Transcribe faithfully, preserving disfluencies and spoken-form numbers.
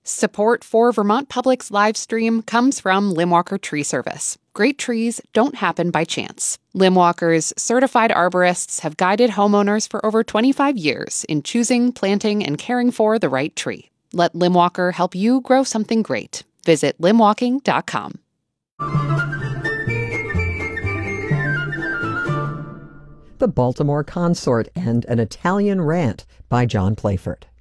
Support for Vermont Public's live stream comes from Limwalker Tree Service. Great trees don't happen by chance. Limwalker's certified arborists have guided homeowners for over twenty-five years in choosing, planting, and caring for the right tree. Let Limwalker help you grow something great. Visit limwalking dot com. The Baltimore Consort and an Italian Rant by John Playford.